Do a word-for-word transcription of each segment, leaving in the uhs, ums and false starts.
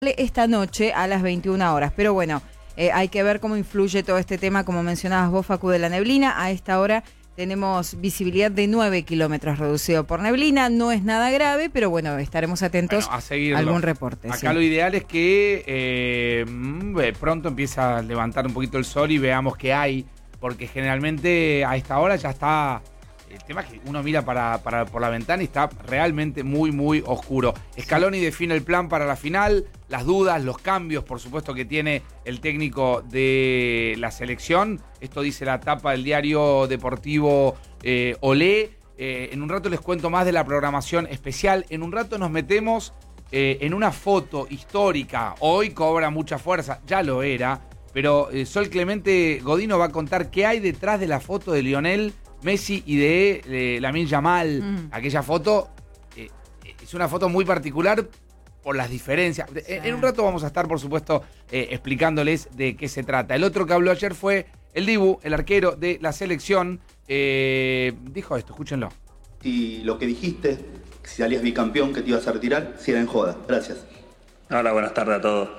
esta noche a las veintiuna horas. Pero bueno, eh, hay que ver cómo influye todo este tema, como mencionabas vos, Facu, de la neblina. A esta hora tenemos visibilidad de nueve kilómetros reducido por neblina. No es nada grave, pero bueno, estaremos atentos bueno, a seguirlo. algún reporte. Acá sí. Lo ideal es que eh, pronto empiece a levantar un poquito el sol y veamos qué hay, porque generalmente a esta hora ya está... El tema es que uno mira para, para, por la ventana y está realmente muy, muy oscuro. Scaloni define el plan para la final, las dudas, los cambios, por supuesto, que tiene el técnico de la selección. Esto dice la tapa del diario deportivo eh, Olé. Eh, en un rato les cuento más de la programación especial. En un rato nos metemos eh, en una foto histórica. Hoy cobra mucha fuerza, ya lo era. Pero eh, Sol Clemente Godino va a contar qué hay detrás de la foto de Lionel Messi y de, de Lamine Yamal. Mm. Aquella foto eh, es una foto muy particular por las diferencias. Sí. En, en un rato vamos a estar, por supuesto, eh, explicándoles de qué se trata. El otro que habló ayer fue el Dibu, el arquero de la selección. Eh, dijo esto, escúchenlo. Y lo que dijiste, si salías bicampeón, que te ibas a retirar, si era en joda. Gracias. Hola, buenas tardes a todos.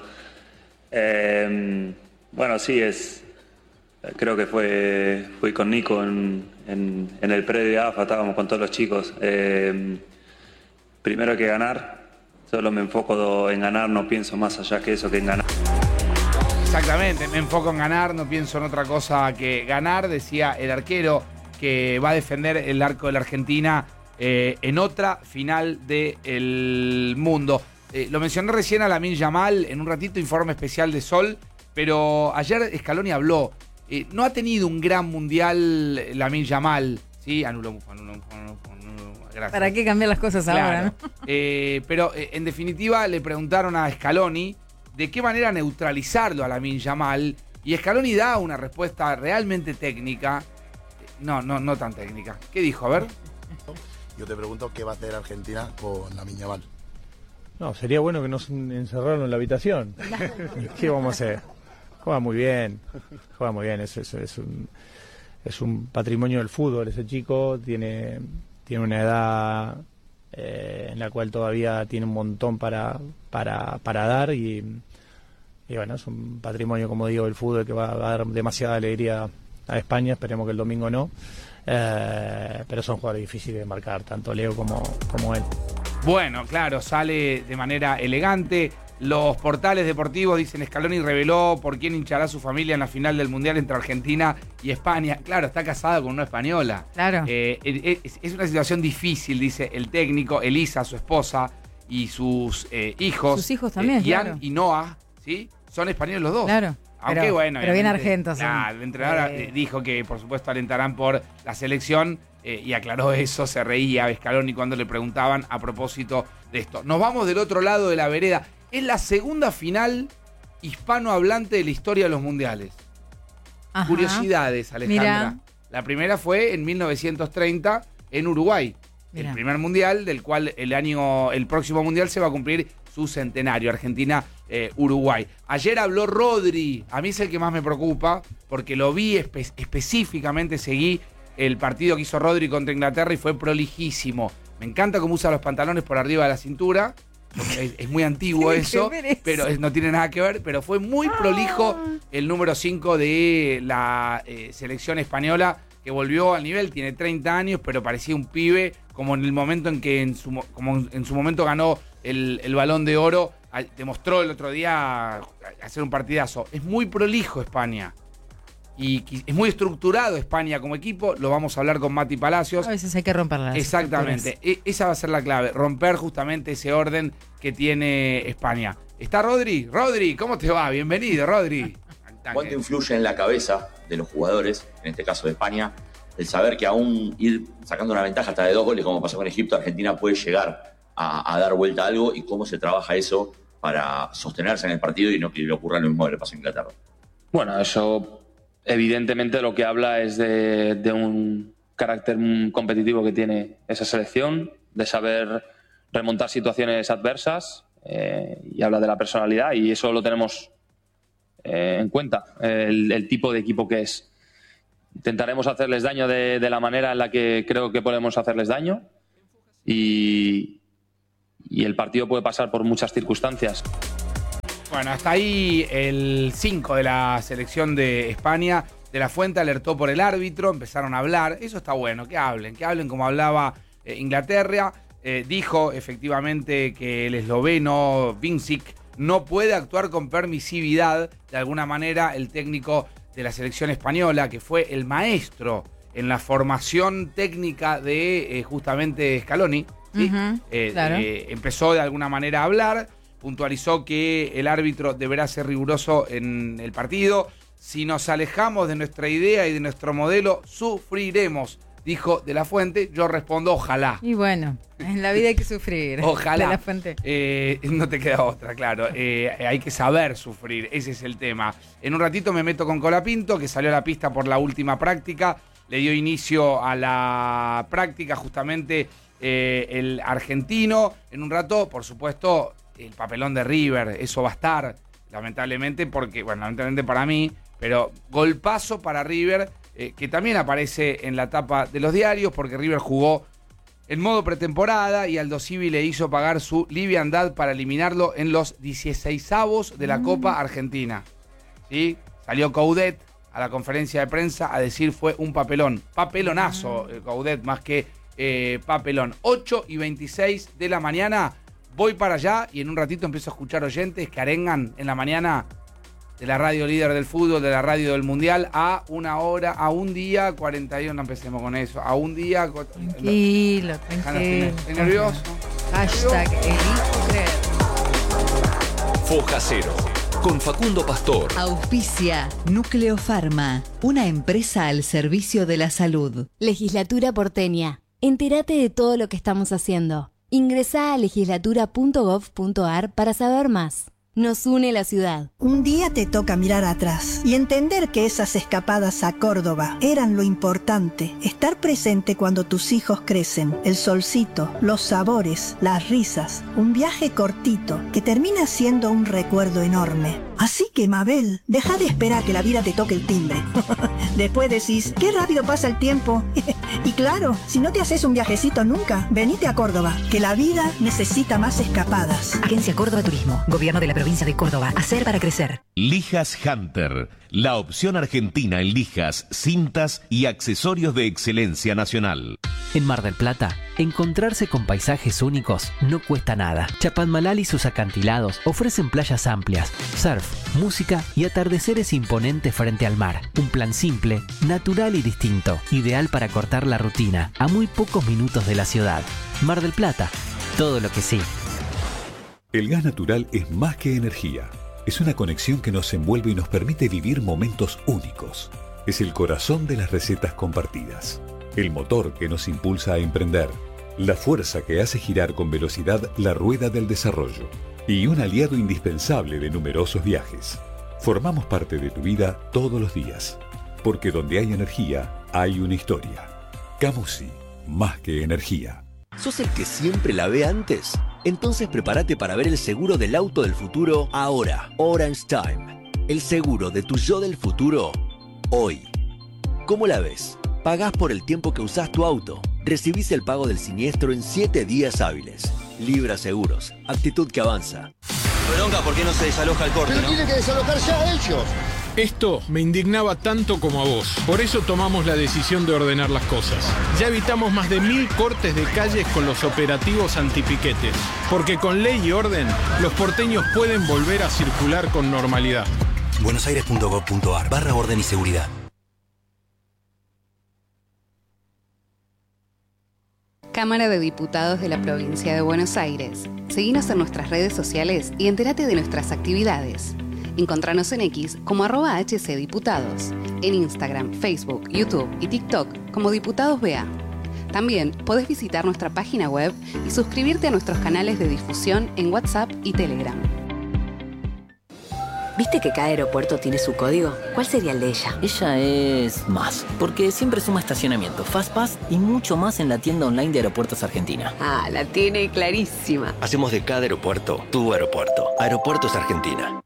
Eh, bueno, sí, es... Creo que fue fui con Nico en, en, en el predio de A F A, estábamos con todos los chicos. Eh, primero hay que ganar, solo me enfoco en ganar, no pienso más allá que eso que en ganar. Exactamente, me enfoco en ganar, no pienso en otra cosa que ganar, decía el arquero que va a defender el arco de la Argentina eh, en otra final del mundo. Eh, lo mencioné recién a Lamine Yamal, en un ratito informe especial de Sol, pero ayer Scaloni habló. Eh, no ha tenido un gran mundial Lamine Yamal, ¿sí? Anuló, anuló, anuló, anuló, gracias. ¿Para qué cambiar las cosas claro. ahora, no? Eh, pero eh, en definitiva le preguntaron a Scaloni de qué manera neutralizarlo a Lamine Yamal, y Scaloni da una respuesta realmente técnica. No, no, no tan técnica. ¿Qué dijo? A ver. Yo te pregunto qué va a hacer Argentina con Lamine Yamal. No, sería bueno que nos encerraran en la habitación. ¿Qué vamos a hacer? Juega muy bien, juega muy bien, es, es, es, un, es un patrimonio del fútbol ese chico, tiene, tiene una edad eh, en la cual todavía tiene un montón para, para, para dar y, y bueno, es un patrimonio, como digo, del fútbol que va a dar demasiada alegría a España, esperemos que el domingo no, eh, pero son jugadores difíciles de marcar, tanto Leo como, como él. Bueno, claro, sale de manera elegante. Los portales deportivos dicen Scaloni reveló por quién hinchará su familia en la final del Mundial entre Argentina y España. Claro, está casado con una española. Claro. Eh, es, es una situación difícil, dice el técnico. Elisa, su esposa, y sus eh, hijos. Sus hijos también, eh, Ian claro. y Noah, ¿sí? Son españoles los dos. Claro. Aunque pero, bueno. Pero bien argentos. Claro, el entrenador eh... dijo que por supuesto alentarán por la selección eh, y aclaró eso, se reía a Scaloni cuando le preguntaban a propósito de esto. Nos vamos del otro lado de la vereda. Es la segunda final hispanohablante de la historia de los mundiales. Ajá. Curiosidades, Alejandra. Mirá. La primera fue en mil novecientos treinta en Uruguay. Mirá. El primer mundial, del cual el año, el próximo mundial se va a cumplir su centenario, Argentina-Uruguay. Eh, Ayer habló Rodri, a mí es el que más me preocupa, porque lo vi espe- específicamente, seguí el partido que hizo Rodri contra Inglaterra y fue prolijísimo. Me encanta cómo usa los pantalones por arriba de la cintura. Es, es muy antiguo eso, pero es, no tiene nada que ver, pero fue muy prolijo el número cinco de la eh, selección española, que volvió al nivel, tiene treinta años, pero parecía un pibe, como en el momento en que en su, como en su momento ganó el, el Balón de Oro, demostró el otro día hacer un partidazo. Es muy prolijo España. Y es muy estructurado España como equipo, lo vamos a hablar con Mati Palacios. A veces hay que romperlas. Exactamente, e- esa va a ser la clave, romper justamente ese orden que tiene España. ¿Está Rodri? Rodri, ¿cómo te va? Bienvenido, Rodri. ¿Cuánto influye en la cabeza de los jugadores, en este caso de España, el saber que aún ir sacando una ventaja hasta de dos goles, como pasó con Egipto, Argentina puede llegar a, a dar vuelta a algo, y cómo se trabaja eso para sostenerse en el partido y no que le ocurra lo mismo que le pasó a Inglaterra? Bueno, eso... Evidentemente lo que habla es de, de un carácter competitivo que tiene esa selección, de saber remontar situaciones adversas, eh, y habla de la personalidad, y eso lo tenemos eh, en cuenta, el, el tipo de equipo que es. Intentaremos hacerles daño de, de la manera en la que creo que podemos hacerles daño, y, y el partido puede pasar por muchas circunstancias. Bueno, hasta ahí el cinco de la selección de España. De la Fuente alertó por el árbitro, empezaron a hablar. Eso está bueno, que hablen, que hablen como hablaba eh, Inglaterra. Eh, dijo efectivamente que el esloveno Vincic no puede actuar con permisividad. De alguna manera, el técnico de la selección española, que fue el maestro en la formación técnica de eh, justamente Scaloni, ¿sí? uh-huh, eh, claro. eh, empezó de alguna manera a hablar, puntualizó que el árbitro deberá ser riguroso en el partido. Si nos alejamos de nuestra idea y de nuestro modelo, sufriremos, dijo De la Fuente. Yo respondo, ojalá. Y bueno, en la vida hay que sufrir. Ojalá. De la Fuente. Eh, no te queda otra, claro. Eh, hay que saber sufrir, ese es el tema. En un ratito me meto con Colapinto, que salió a la pista por la última práctica. Le dio inicio a la práctica justamente eh, el argentino. En un rato, por supuesto, el papelón de River. Eso va a estar, lamentablemente, porque, bueno, lamentablemente para mí, pero golpazo para River, eh, que también aparece en la tapa de los diarios, porque River jugó en modo pretemporada y Aldo Civi le hizo pagar su liviandad para eliminarlo en los dieciseisavos de la mm. Copa Argentina. ¿Sí? Salió Coudet a la conferencia de prensa a decir fue un papelón. Papelonazo, mm. Coudet, más que eh, papelón. ocho y veintiséis de la mañana, voy para allá y en un ratito empiezo a escuchar oyentes que arengan en la mañana de la radio líder del fútbol, de la radio del mundial, a una hora, a un día, cuarenta y uno, no empecemos con eso, a un día... Tranquilo, tranquilo. ¿Estás nervioso? Hashtag elijo creer. Foja Cero, con Facundo Pastor. Auspicia Núcleo Pharma, una empresa al servicio de la salud. Legislatura porteña. Entérate de todo lo que estamos haciendo. Ingresá a legislatura punto gov punto ar para saber más. Nos une la ciudad. Un día te toca mirar atrás y entender que esas escapadas a Córdoba eran lo importante. Estar presente cuando tus hijos crecen. El solcito, los sabores, las risas. Un viaje cortito que termina siendo un recuerdo enorme. Así que, Mabel, deja de esperar que la vida te toque el timbre. Después decís, qué rápido pasa el tiempo. Y claro, si no te haces un viajecito nunca, venite a Córdoba, que la vida necesita más escapadas. Agencia Córdoba Turismo, Gobierno de la Provincia de Córdoba. Hacer para crecer. Lijas Hunter, la opción argentina en lijas, cintas y accesorios de excelencia nacional. En Mar del Plata, encontrarse con paisajes únicos no cuesta nada. Chapadmalal y sus acantilados ofrecen playas amplias, surf, música y atardeceres imponentes frente al mar. Un plan simple, natural y distinto, ideal para cortar la rutina, a muy pocos minutos de la ciudad. Mar del Plata, todo lo que sí. El gas natural es más que energía. Es una conexión que nos envuelve y nos permite vivir momentos únicos. Es el corazón de las recetas compartidas. El motor que nos impulsa a emprender. La fuerza que hace girar con velocidad la rueda del desarrollo. Y un aliado indispensable de numerosos viajes. Formamos parte de tu vida todos los días. Porque donde hay energía, hay una historia. Camusi, más que energía. ¿Sos el que siempre la ve antes? Entonces prepárate para ver el seguro del auto del futuro ahora. Orange Time. El seguro de tu yo del futuro hoy. ¿Cómo la ves? Pagás por el tiempo que usás tu auto. Recibís el pago del siniestro en siete días hábiles. Libra Seguros. Actitud que avanza. Bronca, ¿por qué no se desaloja el corte? Pero ¿no? tiene que desalojar ya ellos. Esto me indignaba tanto como a vos. Por eso tomamos la decisión de ordenar las cosas. Ya evitamos más de mil cortes de calles con los operativos antipiquetes. Porque con ley y orden, los porteños pueden volver a circular con normalidad. buenosaires punto gov punto ar barra orden y seguridad. Cámara de Diputados de la Provincia de Buenos Aires. Seguinos en nuestras redes sociales y entérate de nuestras actividades. Encontranos en X como arroba hcdiputados, en Instagram, Facebook, YouTube y TikTok como Diputados B A. También podés visitar nuestra página web y suscribirte a nuestros canales de difusión en WhatsApp y Telegram. ¿Viste que cada aeropuerto tiene su código? ¿Cuál sería el de ella? Ella es más, porque siempre suma estacionamiento, FastPass y mucho más en la tienda online de Aeropuertos Argentina. Ah, la tiene clarísima. Hacemos de cada aeropuerto tu aeropuerto. Aeropuertos Argentina.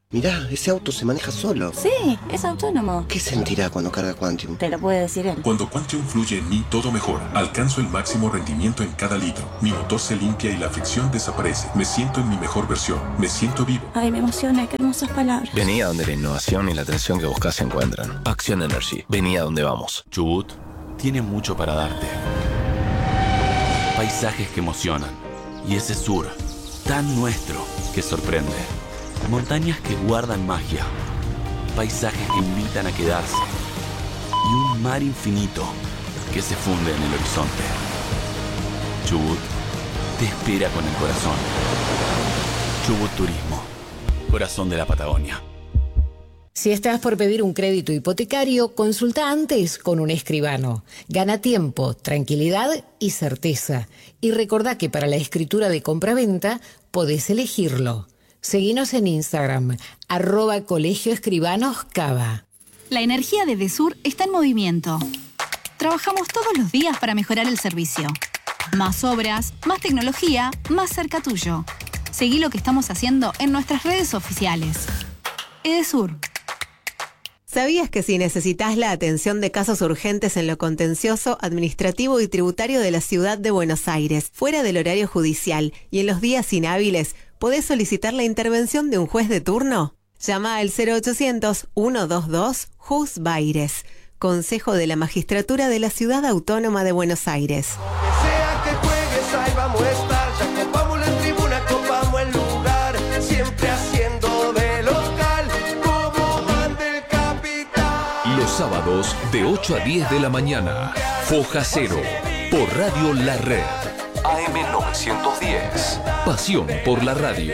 Mirá, ese auto se maneja solo. Sí, es autónomo. ¿Qué sentirá cuando carga Quantium? Te lo puede decir él. Cuando Quantium fluye en mí, todo mejora. Alcanzo el máximo rendimiento en cada litro. Mi motor se limpia y la fricción desaparece. Me siento en mi mejor versión. Me siento vivo. Ay, me emociona, qué hermosas palabras. Vení a donde la innovación y la atención que buscas se encuentran. Acción Energy. Vení a donde vamos. Chubut tiene mucho para darte. Paisajes que emocionan. Y ese sur, tan nuestro, que sorprende. Montañas que guardan magia, paisajes que invitan a quedarse y un mar infinito que se funde en el horizonte. Chubut te espera con el corazón. Chubut Turismo, corazón de la Patagonia. Si estás por pedir un crédito hipotecario, consulta antes con un escribano. Gana tiempo, tranquilidad y certeza. Y recordá que para la escritura de compraventa podés elegirlo. Seguinos en Instagram, arroba Colegio Escribanos Cava. La energía de Edesur está en movimiento. Trabajamos todos los días para mejorar el servicio. Más obras, más tecnología, más cerca tuyo. Seguí lo que estamos haciendo en nuestras redes oficiales. Edesur. ¿Sabías que si necesitas la atención de casos urgentes en lo contencioso, administrativo y tributario de la ciudad de Buenos Aires, fuera del horario judicial y en los días inhábiles, podés solicitar la intervención de un juez de turno? Llama al cero ochocientos, ciento veintidós, Jus Baires. Consejo de la Magistratura de la Ciudad Autónoma de Buenos Aires. Sea que juegues, ahí vamos a estar. Ya copamos la tribuna, copamos el lugar. Siempre haciendo de local como manda el capitán. Los sábados de ocho a diez de la mañana. Foja Cero. Por Radio La Red. A M novecientos diez. Pasión por la radio.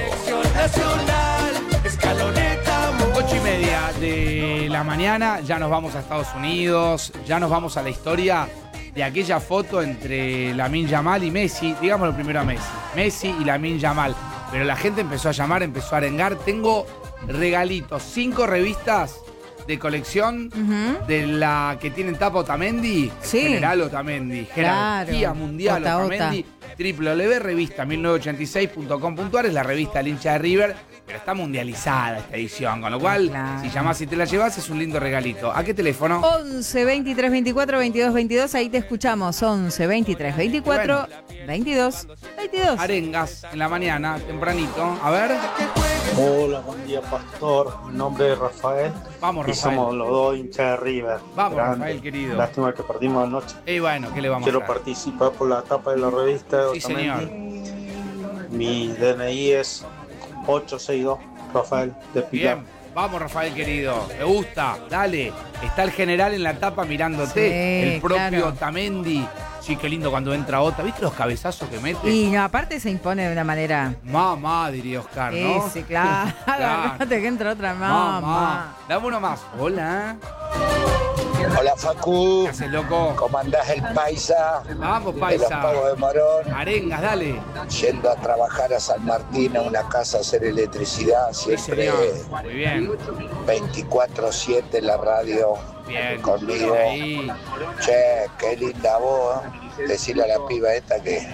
Ocho y media de la mañana, ya nos vamos a Estados Unidos, ya nos vamos a la historia de aquella foto entre Lamine Yamal y Messi. Digámoslo primero a Messi. Messi y Lamine Yamal. Pero la gente empezó a llamar, empezó a arengar. Tengo regalitos, cinco revistas de colección uh-huh. de la que tienen tapa Otamendi, sí. General Otamendi, Jerarquía claro. Mundial Ota, Otamendi, Ota. w w w punto revista mil novecientos ochenta y seis punto com punto a r, es la revista del hincha de River, pero está mundializada esta edición, con lo cual, claro. si llamás y te la llevas, es un lindo regalito. ¿A qué teléfono? once, veintitrés, veinticuatro, veintidós, veintidós, ahí te escuchamos. once, veintitrés, veinticuatro, bueno. veintidós, veintidós. Arengas en la mañana, tempranito. A ver. Hola, buen día, Pastor. Mi nombre es Rafael. Vamos, Rafael. Y somos los dos hinchas de River. Vamos, Grande. Rafael, querido. Lástima que perdimos anoche. Y bueno, ¿qué le vamos Quiero a hacer? participar por la tapa de la revista. Sí, señor. Mi D N I es ocho seis dos, Rafael, de Pilar. Bien, vamos, Rafael, querido. Me gusta, dale. Está el general en la tapa mirándote. Sí, el propio claro. Otamendi. Sí, qué lindo cuando entra Ota. ¿Viste los cabezazos que mete? Y no, aparte se impone de una manera... Mamá, diría Oscar, ¿no? Sí, sí, claro. claro. Fíjate que entra otra mamá. Mamá. Dame uno más. Hola. Hola, Facu. ¿Qué haces, loco? ¿Cómo andás, el paisa? Vamos, De paisa. los Pagos de Morón. Arengas, dale. Yendo a trabajar a San Martín, a una casa a hacer electricidad. Siempre sí, muy bien. veinticuatro siete la radio. Bien. Conmigo. Ahí. Che, qué linda voz. Decirle a la piba esta que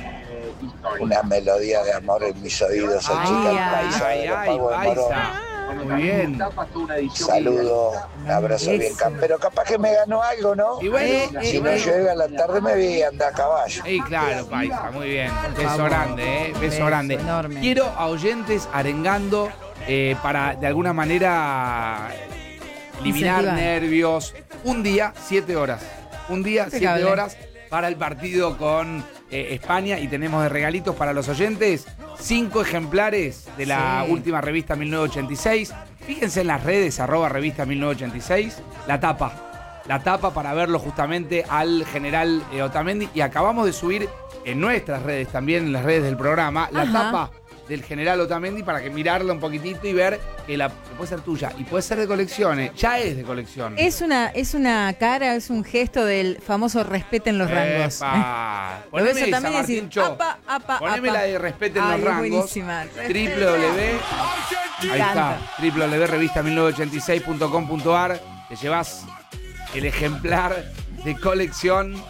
una melodía de amor en mis oídos. Ay, chica, ay, el paisa ay, de los ay, Pagos de Morón. paisa. Muy bien. Saludo, un abrazo bien campero. Capaz que me ganó algo, ¿no? Y bueno, si eh, no eh, llega a la tarde me vi andar a caballo. Y claro, paisa, muy bien. Beso favor. grande, ¿eh? Beso, Beso grande. enorme. Quiero a oyentes arengando eh, para de alguna manera eliminar Incentivar. nervios. Un día, siete horas. Un día, Impecable. siete horas para el partido con eh, España. Y tenemos de regalitos para los oyentes cinco ejemplares de la Sí. última revista mil novecientos ochenta y seis. Fíjense en las redes, arroba revista mil novecientos ochenta y seis, la tapa. La tapa para verlo justamente al general eh, Otamendi. Y acabamos de subir en nuestras redes, también en las redes del programa, la Ajá. tapa del general Otamendi para que mirarla un poquitito y ver que, la, que puede ser tuya y puede ser de colecciones. Ya es de colección. Es una, es una cara, es un gesto del famoso respeten los rangos. Epa. Lo ves Poneme esa, también y decir, Martín Cho. apa, apa, Poneme apa. la de respeten Ay, los es rangos. buenísima. Triple W. Ahí está. w w w punto revista mil novecientos ochenta y seis punto com punto a r. Te llevas el ejemplar de colección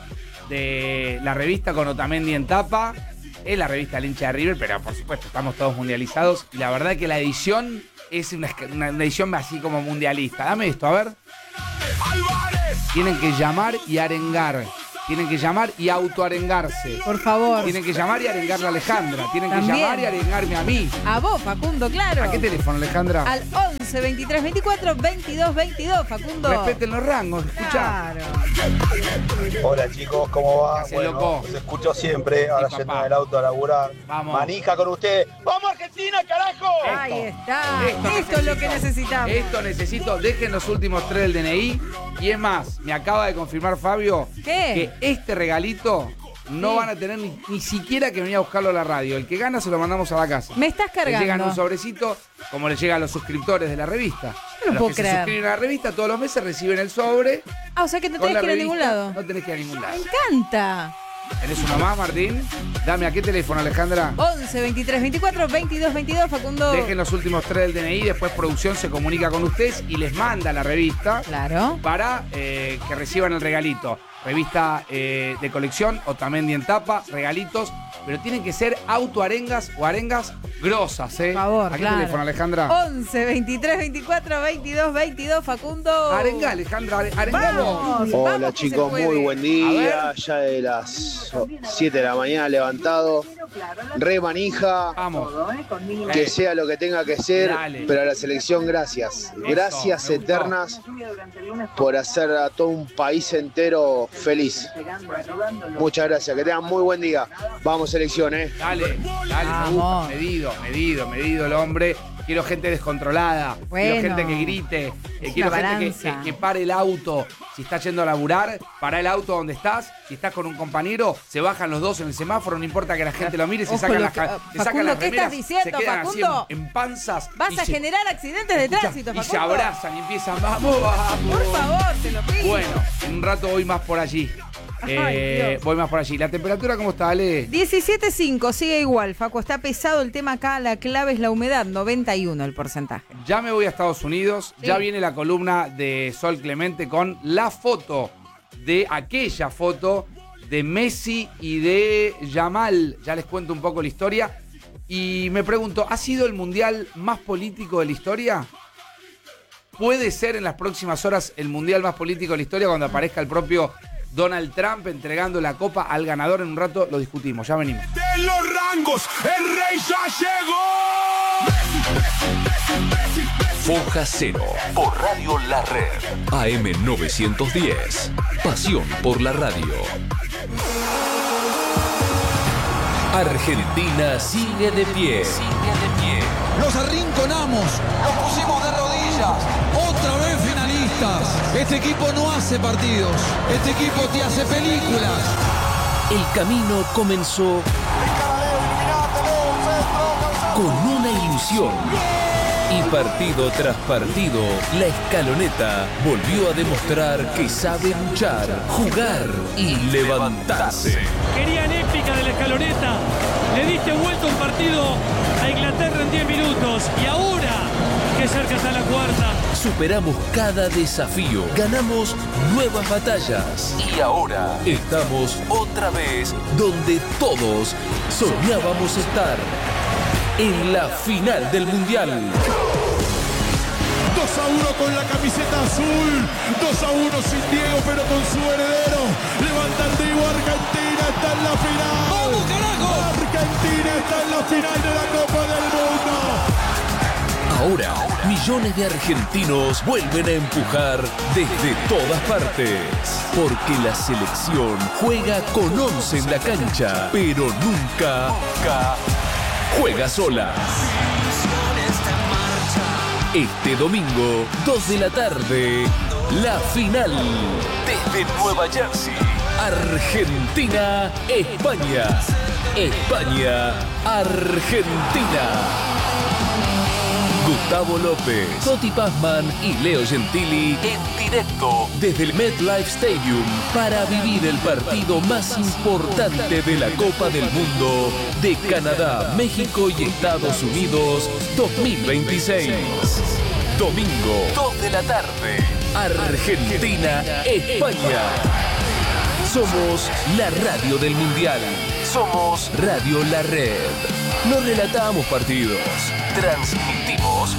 de la revista con Otamendi en tapa. Es la revista del hincha de River, pero por supuesto estamos todos mundializados. Y la verdad que la edición es una, una, una edición así como mundialista. Dame esto, a ver. Tienen que llamar y arengar. Tienen que llamar y autoarengarse. Por favor. Tienen que llamar y arengarle a Alejandra. Tienen También. que llamar y arengarme a mí. A vos, Facundo, claro. ¿A qué teléfono, Alejandra? Al once, veintitrés, veinticuatro, veintidós, veintidós, Facundo. Respeten los rangos, escuchá. Claro. Hola chicos, ¿cómo va? ¿Qué haces, Bueno, loco? los escucho siempre, ahora Sí, yendo papá. en el auto a laburar. Vamos. Manija con ustedes. ¡Vamos Argentina, carajo! Ahí está. Esto, Esto es lo que necesitamos. Esto necesito. Dejen los últimos tres del D N I. Y es más, me acaba de confirmar Fabio ¿Qué? que este regalito no Sí. van a tener ni, ni siquiera que venir a buscarlo a la radio. El que gana se lo mandamos a la casa. Me estás Le llegan cargando. un sobrecito, como le llega a los suscriptores de la revista. No lo los puedo que se creer. suscriben a la revista todos los meses reciben el sobre. Ah, o sea que no con tenés la que ir a ningún revista. lado. No tenés que ir a ningún lado. Me encanta. ¿Tenés uno más, Martín? Dame, ¿a qué teléfono, Alejandra? once, veintitrés, veinticuatro, veintidós, veintidós, Facundo. Dejen los últimos tres del D N I, después producción se comunica con ustedes y les manda la revista. Claro. Para eh, que reciban el regalito. Revista eh, de colección, Otamendi en tapa, regalitos, pero tienen que ser autoarengas o arengas grosas, ¿eh? Por favor, ¿A qué claro. teléfono, Alejandra? once, veintitrés, veinticuatro, veintidós, veintidós, Facundo. Arenga, Alejandra, are- arengamos. Vamos, Hola vamos que chicos, se puede. muy buen A día. ver. Ya de las siete de la mañana levantado. Re manija. Vamos. Que sea lo que tenga que ser. Dale. Pero a la selección, gracias. Gracias me gustó. eternas por hacer a todo un país entero feliz. Muchas gracias. Que tengan muy buen día. Vamos, selección, ¿eh? Dale, dale, me gusta. Vamos. Medido, medido, medido el hombre. Quiero gente descontrolada. Bueno. Quiero gente que grite. eh, Es quiero una gente que, balanza. que- que pare el auto. Si estás yendo a laburar, para el auto donde estás. Si estás con un compañero, se bajan los dos en el semáforo. No importa que la gente lo mire, se Ojo, sacan lo las, que- ca- ah, se sacan Facundo, las ¿qué remeras, estás diciendo, se quedan así Facundo? en, en panzas. Vas y a se- generar accidentes de escuchá, tránsito, y Facundo. se abrazan y empiezan, vamos, vamos. Por favor, te lo pido. Bueno, en un rato voy más por allí. Ay, Eh, Dios. voy más por allí. ¿La temperatura cómo está, Ale? diecisiete punto cinco, sigue igual, Facu. Está pesado el tema acá. La clave es la humedad, noventa y uno el porcentaje. Ya me voy a Estados Unidos. Sí. Ya viene la columna de Sol Clemente con la foto de aquella foto de Messi y de Yamal. Ya les cuento un poco la historia. Y me pregunto, ¿ha sido el mundial más político de la historia? ¿Puede ser en las próximas horas el mundial más político de la historia cuando aparezca el propio Donald Trump entregando la copa al ganador? En un rato lo discutimos. Ya venimos. De los rangos, el rey ya llegó. Foja Cero por Radio La Red. A M novecientos diez. Pasión por la radio. Argentina sigue de pie. Sigue de pie. Los arrinconamos, los pusimos de rodillas, otra vez finalistas. Este equipo no hace partidos, este equipo te hace películas. El camino comenzó con una ilusión. Y partido tras partido, la Escaloneta volvió a demostrar que sabe luchar, jugar y levantarse. Querían épica de la Escaloneta. Le diste vuelta un partido a Inglaterra en diez minutos. Y ahora que cerca está la cuarta. Superamos cada desafío, ganamos nuevas batallas. Y ahora estamos otra vez donde todos soñábamos estar. En la final del Mundial. dos a uno con la camiseta azul. dos a uno sin Diego, pero con su heredero. Levanta el Diego, Argentina está en la final. ¡Vamos, carajo! Argentina está en la final de la Copa del Mundo. Ahora, millones de argentinos vuelven a empujar desde todas partes. Porque la selección juega con once en la cancha, pero nunca, nunca juega sola. Este domingo, dos de la tarde, la final. Desde Nueva Jersey, Argentina, España. España, Argentina. Gustavo López, Toti Pazman y Leo Gentili en directo desde el MetLife Stadium para vivir el partido más importante de la Copa del Mundo de Canadá, México y Estados Unidos dos mil veintiséis. Domingo, dos de la tarde, Argentina, España. Somos la radio del Mundial. Somos Radio La Red. No relatamos partidos, transmitimos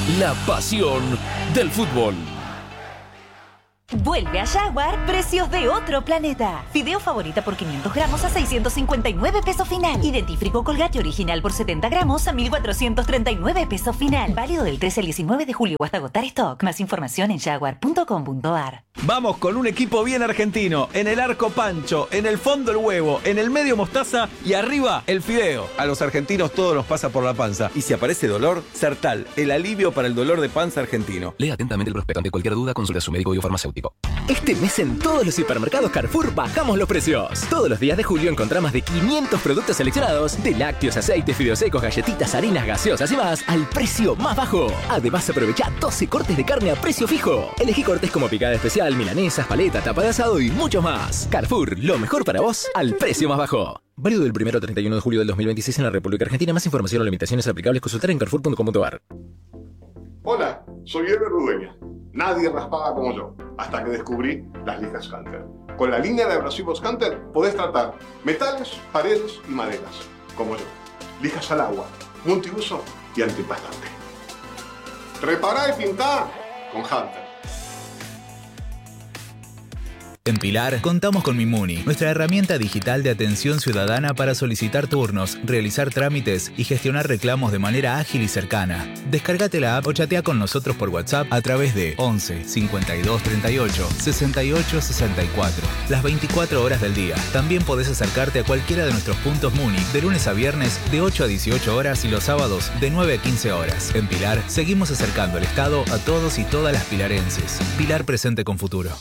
la pasión del fútbol. Vuelve a Jaguar, precios de otro planeta. Fideo favorita por quinientos gramos a seiscientos cincuenta y nueve pesos final. Y dentífrico Colgate original por setenta gramos a mil cuatrocientos treinta y nueve pesos final. Válido del trece al diecinueve de julio hasta agotar stock. Más información en jaguar punto com punto ar. Vamos con un equipo bien argentino. En el arco Pancho, en el fondo el huevo, en el medio mostaza y arriba el fideo. A los argentinos todo nos pasa por la panza. Y si aparece dolor, Sertal, el alivio para el dolor de panza argentino. Lea atentamente el prospecto. Ante cualquier duda, consulte a su médico y o farmacéutico. Este mes en todos los hipermercados Carrefour bajamos los precios. Todos los días de julio encontrás más de quinientos productos seleccionados, de lácteos, aceites, fideos secos, galletitas, harinas, gaseosas y más, al precio más bajo. Además, aprovecha doce cortes de carne a precio fijo. Elegí cortes como picada especial, milanesas, paleta, tapa de asado y mucho más. Carrefour, lo mejor para vos al precio más bajo. Válido del primero al treinta y uno de julio del dos mil veintiséis en la República Argentina. Más información o limitaciones aplicables consultar en carrefour punto com punto ar. Hola, soy Eber Rudeña. Nadie raspaba como yo, hasta que descubrí las lijas Canter. Con la línea de abrasivos Canter podés tratar metales, paredes y maderas, como yo. Lijas al agua, multiuso y antiempastante. Repará y pintá con Hunter. En Pilar, contamos con Mimuni, nuestra herramienta digital de atención ciudadana para solicitar turnos, realizar trámites y gestionar reclamos de manera ágil y cercana. Descárgate la app o chatea con nosotros por WhatsApp a través de once, cincuenta y dos, treinta y ocho, sesenta y ocho, sesenta y cuatro, las veinticuatro horas del día. También podés acercarte a cualquiera de nuestros puntos Muni, de lunes a viernes de ocho a dieciocho horas y los sábados de nueve a quince horas. En Pilar, seguimos acercando el Estado a todos y todas las pilarenses. Pilar presente con futuro.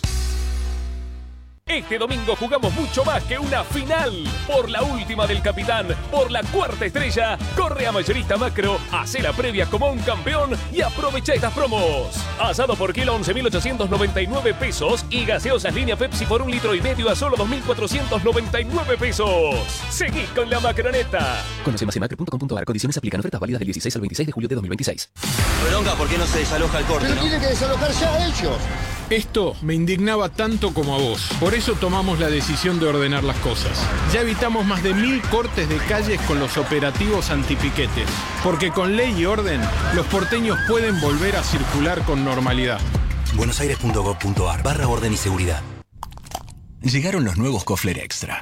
Este domingo jugamos mucho más que una final. Por la última del capitán, por la cuarta estrella, corre a Mayorista Macro, hace la previa como un campeón y aprovecha estas promos. Asado por kilo once mil ochocientos noventa y nueve pesos y gaseosas línea Pepsi por un litro y medio a solo dos mil cuatrocientos noventa y nueve pesos. Seguí con la macroneta. Conoce más en macro punto com punto ar. Condiciones aplican. Ofertas válidas del dieciséis al veintiséis de julio de dos mil veintiséis. Bronca, ¿por qué no se desaloja el corte? Pero ¿no? tienen que desalojar ya ellos. Esto me indignaba tanto como a vos. Por eso tomamos la decisión de ordenar las cosas. Ya evitamos más de mil cortes de calles con los operativos antipiquetes. Porque con ley y orden, los porteños pueden volver a circular con normalidad. buenosaires punto gov punto ar barra orden y seguridad. Llegaron los nuevos Kofler Extra.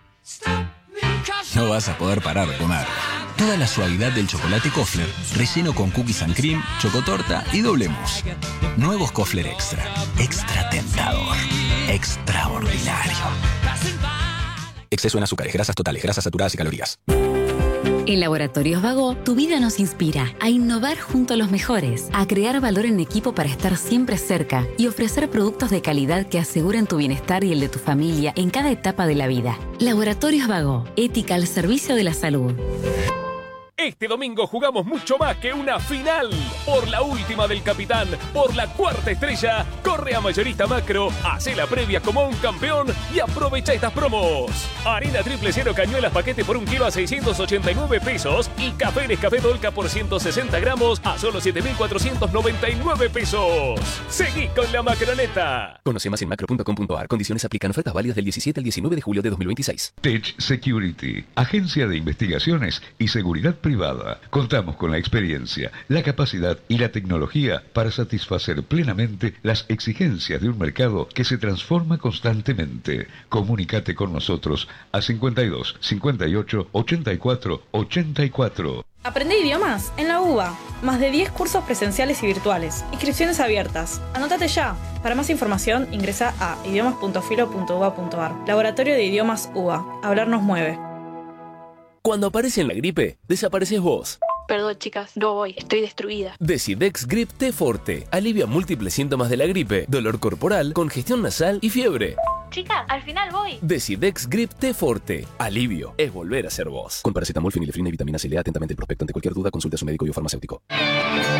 No vas a poder parar de comer. Toda la suavidad del chocolate Kofler, relleno con cookies and cream, chocotorta y doble mousse. Nuevos Kofler Extra. Extra tentador. Extraordinario. Exceso en azúcares, grasas totales, grasas saturadas y calorías. En Laboratorios Vago, tu vida nos inspira a innovar junto a los mejores, a crear valor en equipo para estar siempre cerca y ofrecer productos de calidad que aseguren tu bienestar y el de tu familia en cada etapa de la vida. Laboratorios Vago, ética al servicio de la salud. Este domingo jugamos mucho más que una final. Por la última del capitán, por la cuarta estrella, corre a Mayorista Macro, hace la previa como un campeón y aprovecha estas promos. Harina triple cero cañuelas paquete por un kilo a seiscientos ochenta y nueve pesos y café Nescafé Dolca por ciento sesenta gramos a solo siete mil cuatrocientos noventa y nueve pesos. Seguí con la macroneta. Conoce más en macro punto com punto ar. Condiciones aplican. Ofertas válidas del diecisiete al diecinueve de julio de dos mil veintiséis. Tech Security, agencia de investigaciones y seguridad privada. Contamos con la experiencia, la capacidad y la tecnología para satisfacer plenamente las exigencias de un mercado que se transforma constantemente. Comunícate con nosotros a cincuenta y dos, cincuenta y ocho, ochenta y cuatro, ochenta y cuatro. Aprende idiomas en la UBA. Más de diez cursos presenciales y virtuales. Inscripciones abiertas. Anótate ya. Para más información ingresa a idiomas punto filo punto uba punto ar. Laboratorio de Idiomas UBA. Hablar nos mueve. Cuando aparece en la gripe, desapareces vos. Perdón, chicas, no voy, estoy destruida. Decidex Grip T Forte alivia múltiples síntomas de la gripe, dolor corporal, congestión nasal y fiebre. Chica, al final voy. Decidex Grip T Forte. Alivio es volver a ser vos. Con paracetamol, fenilefrina y vitamina C. Lea atentamente el prospecto. Ante cualquier duda, consulte a su médico y o farmacéutico.